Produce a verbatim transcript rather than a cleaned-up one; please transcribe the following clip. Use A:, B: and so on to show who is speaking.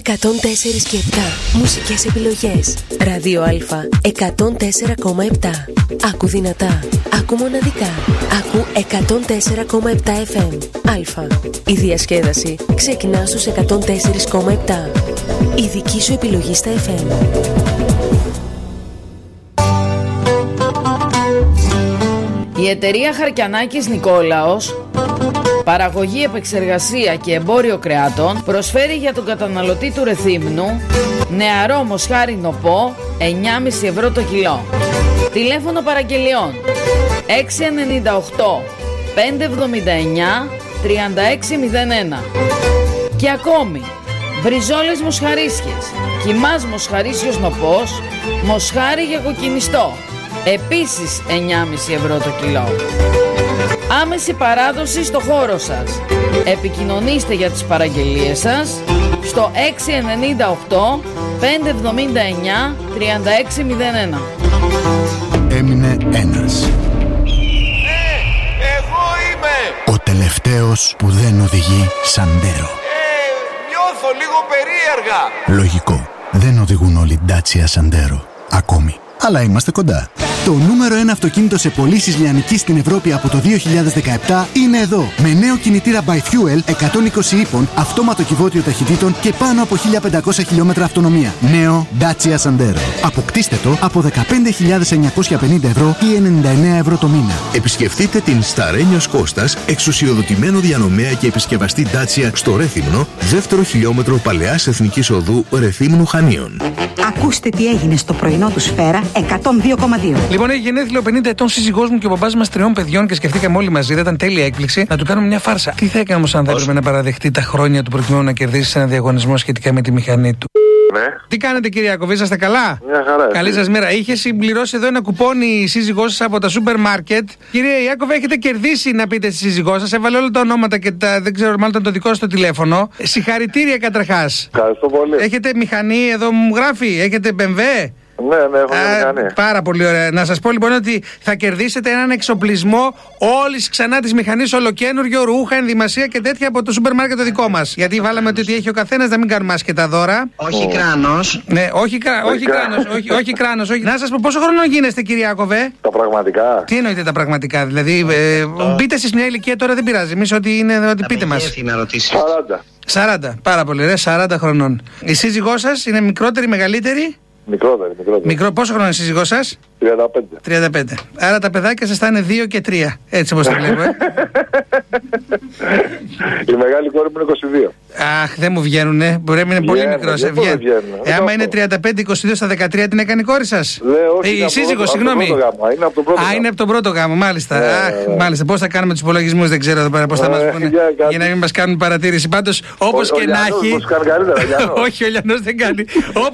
A: εκατόν τέσσερα και επτά. Μουσικές επιλογές. Ράδιο Α εκατόν τέσσερα κόμμα επτά. Άκου δυνατά. Άκου μοναδικά. Άκου εκατόν τέσσερα κόμμα επτά εφ εμ. Α. Η διασκέδαση ξεκινά στους εκατόν τέσσερα κόμμα επτά. Η δική σου επιλογή στα εφ εμ.
B: Η εταιρεία Χαρκιανάκης Νικόλαος, παραγωγή, επεξεργασία και εμπόριο κρεάτων, προσφέρει για τον καταναλωτή του Ρεθύμνου νεαρό μοσχάρι νοπό εννιά κόμμα πέντε ευρώ το κιλό. Τηλέφωνο παραγγελιών έξι εννιά οκτώ πέντε εβδομήντα εννιά τριάντα έξι μηδέν ένα. Και ακόμη μπριζόλες μοσχαρίσιες, κιμάς μοσχαρίσιος νοπός, μοσχάρι για κοκκινιστό, επίσης εννιά κόμμα πέντε ευρώ το κιλό. Άμεση παράδοση στο χώρο σας. Επικοινωνήστε για τις παραγγελίες σας στο έξι εννιά οκτώ πέντε εβδομήντα εννιά τριάντα έξι μηδέν ένα.
C: Έμεινε ένας.
D: Ε, εγώ είμαι!
C: Ο τελευταίος που δεν οδηγεί Σαντέρο.
D: Ε, νιώθω λίγο περίεργα.
C: Λογικό. Δεν οδηγούν όλοι Dacia Sandero. Ακόμη. Αλλά είμαστε κοντά. Το νούμερο ένα αυτοκίνητο σε πωλήσεις λιανικής στην Ευρώπη από το δύο χιλιάδες δεκαεπτά είναι εδώ. Με νέο κινητήρα By Fuel εκατόν είκοσι ύπων, αυτόματο κυβότιο ταχυτήτων και πάνω από χίλια πεντακόσια χιλιόμετρα αυτονομία. Νέο Dacia Sandero. Αποκτήστε το από δεκαπέντε χιλιάδες εννιακόσια πενήντα ευρώ ή ενενήντα εννέα ευρώ το μήνα.
E: Επισκεφτείτε την Σταρένιος Κώστας, εξουσιοδοτημένο διανομέα και επισκευαστή Dacia στο Ρέθυμνο, δεύτερο χιλιόμετρο Παλαιάς Εθνικής Οδού Ρεθύμνου Χανίων.
F: Ακούστε τι έγινε στο πρωινό του Σφαίρα εκατόν δύο κόμμα δύο.
G: Λοιπόν, έχει γενέθλιο πενήντα ετών σύζυγός μου και ο μπαμπάς μας τριών παιδιών και σκεφτήκαμε όλοι μαζί, δεν ήταν τέλεια έκπληξη, να του κάνουμε μια φάρσα. Τι θα έκανε όμως αν δεν έπρεπε να παραδεχτεί τα χρόνια του προκειμένου να κερδίσει ένα διαγωνισμό σχετικά με τη μηχανή του?
D: Ναι.
G: Τι κάνετε, κυρία Κοβή, είσαστε καλά?
D: Μια χαρά.
G: Καλή σας μέρα. Είχε συμπληρώσει εδώ ένα κουπόνι η σύζυγός σας από τα σούπερ μάρκετ. Κυρία Ιάκωβα, έχετε κερδίσει να πείτε στη σύζυγό σας. Έβαλε όλα τα ονόματα και τα, δεν ξέρω, μάλλον ήταν το δικό σας το τηλέφωνο. Συγχαρητήρια καταρχάς.
D: Ευχαριστώ πολύ.
G: Έχετε μηχανή, εδώ μου γράφει, έχετε μπι εμ ντάμπλιου?
D: Ναι, ναι, έχω μια μηχανή.
G: Πάρα πολύ ωραία. Να σας πω λοιπόν ότι θα κερδίσετε έναν εξοπλισμό όλης ξανά της μηχανής, ολοκένουργιο, ρούχα, ενδυμασία και τέτοια από το σούπερ μάρκετ το δικό μας. Γιατί βάλαμε ότι έχει ο καθένας, να μην κάνουμε άσχετα δώρα.
H: Όχι oh. κράνος.
G: Ναι, όχι, κρα... όχι κράνος. Όχι, όχι κράνος. Όχι. Να σας πω πόσο χρόνο γίνεστε, Κυριάκωβε?
D: Τα πραγματικά.
G: Τι εννοείτε τα πραγματικά? Δηλαδή, ε, oh. μπείτε εσείς μια ηλικία τώρα, δεν πειράζει. Εμείς ό,τι είναι, ό,τι πείτε μας.
D: σαράντα.
G: σαράντα. Πάρα πολύ ωραία, σαράντα χρονών. Η σύζυγός σας είναι μικρότερη, μεγαλύτερη?
D: Μικρότερη, μικρότερη.
G: Μικρό, πόσο χρόνο είναι η σύζυγός σας?
D: τριάντα πέντε.
G: τριάντα πέντε. Άρα τα παιδάκια σας θα είναι δύο και τρία. Έτσι όπως τα βλέπω, ε.
D: Η μεγάλη κόρη μου είναι είκοσι δύο.
G: Αχ, δεν μου βγαίνουνε. Μπορεί να είναι πολύ μικρός. Ε, βγαίνει. Ε, άμα είναι τριάντα πέντε είκοσι δύο στα δεκατρία, την έκανε η κόρη σας?
D: Ε,
G: η σύζυγος, συγγνώμη.
D: Είναι από τον πρώτο
G: Α, είναι από τον πρώτο γάμο, μάλιστα. Αχ, μάλιστα. Πώς θα κάνουμε τους υπολογισμούς, δεν ξέρω εδώ πέρα πώς θα μας πούνε. Για να μην μας κάνουν παρατήρηση. Πάντως, όπως και να έχει. Όχι, ο Λιανός δεν κάνει.